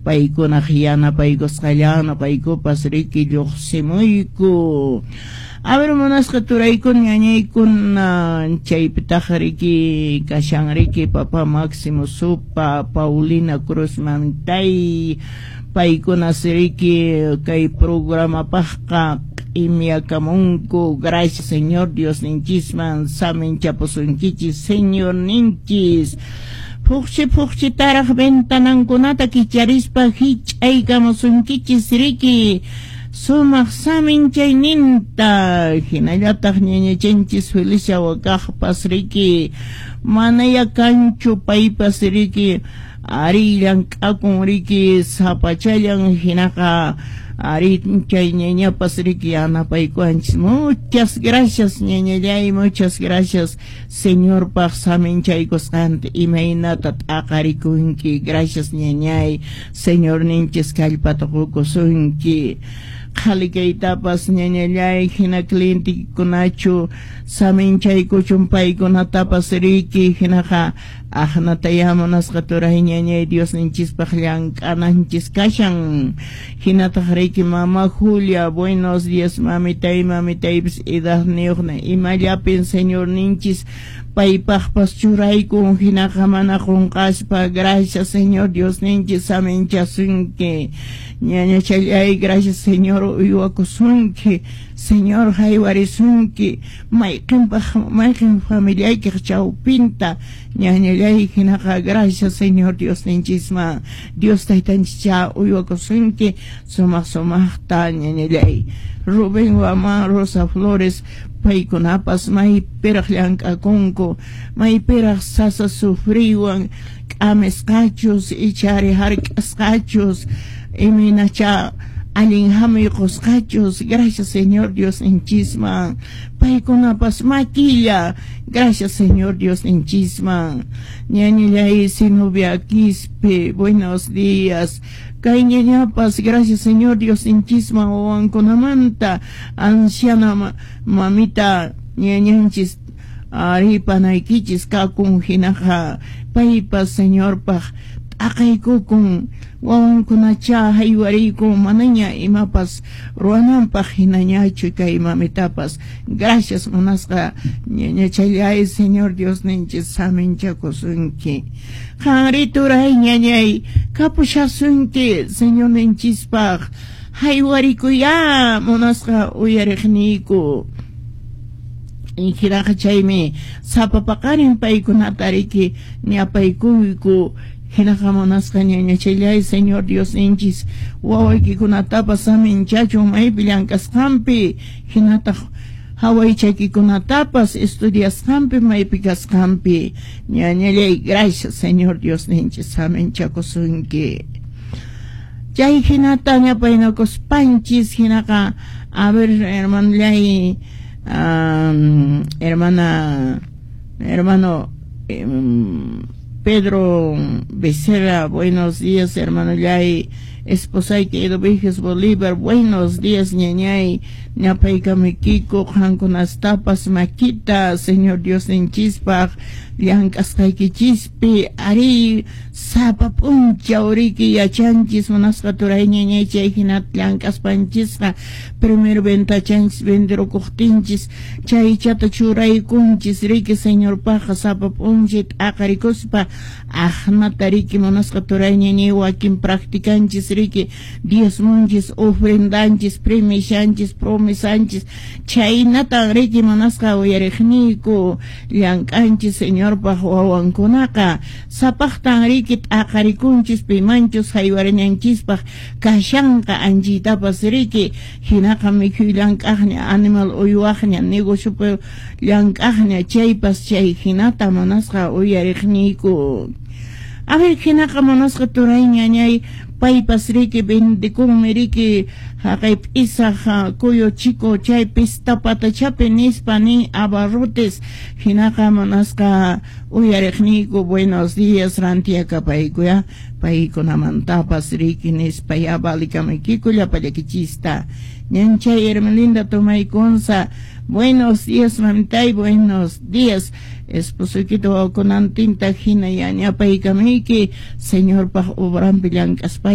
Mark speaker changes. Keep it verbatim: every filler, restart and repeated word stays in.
Speaker 1: paykuna yana paykosqallana paykupas riki lluqsimuyku. A ver, monasqa turaykun ñañaykuna chaypitaq riki kashan riki papa Máximo Supa, Paulina Cruz Mamtay, paykuna riki kay programa paqqa imiakamunku. Gracias Señor Dios ninchisman samin chapusunkichis Señor ninchis. Puqchi puqchi taraq ventanankunata kicharispa hich'aykamusunkichis riki sumaq samin chayninta. Hinallataq ñañachanchis Felicia Wakaqpas riki mana yakanchu paypas riki ari llank'akun riki sapachallan hinaqa ari chay ñañapas riki yanapaykuanchis. Muchas gracias ñañallay, muchas gracias Señor paq samin chaykusqanta imaynata t'aqarikunki. Gracias ñañay, Señor ninchis kallpata qukusunki. Qalikaytapas ñañallay hina clientikunachu samin chaykuchun paykunatapas riki hinaqa aqnatayamunasqa turay ñañay Dios ninchispaq llank'ananchis kashan. Hinataq riki mama Julia, buenos días mamitay mamitaypis idaqniyuqna imallapin Señor ninchis paypaqpas churaykun hinaqa mana qunqaspa. Gracias Señor Dios ninchis samin chasunki ñañachallay. Gracias Señor uywakusunki Señor haywarisunki mayqinpaq mayqin familiaykiq chawpinta ñañallay hinaqa. Gracias Señor Dios ninchisma Dios taytanchis cha uywakusunki sumaq sumaqta ñañallay. Rubén Wama Rosa Flores paykunapas maypiraq llank'akunku maypiraq sasa sufriwan k'amesqachus ichari hark'asqachus iminacha allin hamuy qusqachus. Gracias Señor Dios ninchisman paykunapas maquilla. Gracias Señor Dios ninchisman ñañallay Sinubia Quispe, buenos días kay ñañapas. Gracias Señor Dios ninchisman wawankunamanta anciana ma, mamita ñañanchis ari panaykichis kakun hinaqa paypas Señor paq t'aqaykukun wawankunacha haywarikun manaña imapas ruwananpaq hinañachu kay mamitapas. Gracias munasqa ñañachallay Señor Dios ninchis samin chakusunki. Qanri turay ñañay kapushasunki Señor ninchispaq haywarikuya munasqa uyariqniyku. Hinaqa chaymi sapapaqarin paykunata riki ñapaykuyku. Hinaqa munasqa ñañachallay Señor Dios ninchis wawaykikunatapas samin chachun maypi llank'asqanpi hinataq hawaychaykikunatapas estudiasqanpi maypi kasqanpi ñañallay. Gracias Señor Dios ninchis samin chakusunki. Chay hinata ñapaynakuspanchis hinaqa a ver hermanllay um, hermana hermano um, Pedro Becerra, buenos días hermano Yay, esposay que Edoviges Bolívar, buenos días ñañay, ñapaykamikiko, jankunastapas maquita, Señor Dios ninchispaq, llank'asqaykichispi, ari sapa puncha uriki yachanchis, munasqa turay ñañay chay hinat llank'aspanchisqa, primero ventachanchis, venderokuqtinchis, chay chata churaykunchis, riki Señor paqa sapa punchit, aqarikuspa, ajnata riki munasqa turay ñañay wakin practicanchis, riki diezmunchis, ofrendanchis, primishanchis, promisanchis, chaynata riki munasqa uyariqniyku, llank'anchis Señor paq wawankunaqa, sapaqtan riki t'aqarikunchis, pimanchus haywariñanchispaq, kashanqa anchitapas riki, hinaqa mikhuy llank'aqña, animal uywaqña, negociopi llank'aqña, chaypas chay hinata munasqa uyariqniyku. A ver, hinaqa munasqa turay ñañay, paypas riki bendikunmi riki haqay p'isaq kuyo chico chaypis tapatachapi nispa nin abarrotes hinaqa munasqa uyariqniyku. Buenos días rantiaka paykuya paykunamantapas riki nispa yabalikamaykiku llapallakichista ñanchay Hermelinda Tomaykunsa. Buenos días mamtay, buenos días esposuykita wawkunantinta hina ya ñapaykamiki Señor paq obrampi llank'aspay